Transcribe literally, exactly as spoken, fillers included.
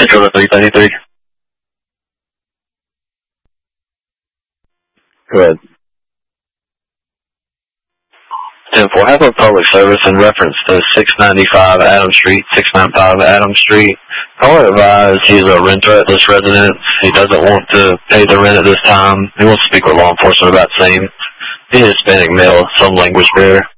Central to three thirty-three. Go ahead. ten four, have a public service in reference to six ninety-five Adams Street, six ninety-five Adams Street. Caller advised he's a renter at this residence. He doesn't want to pay the rent at this time. He wants to speak with law enforcement about same. He is Hispanic male, some language barrier.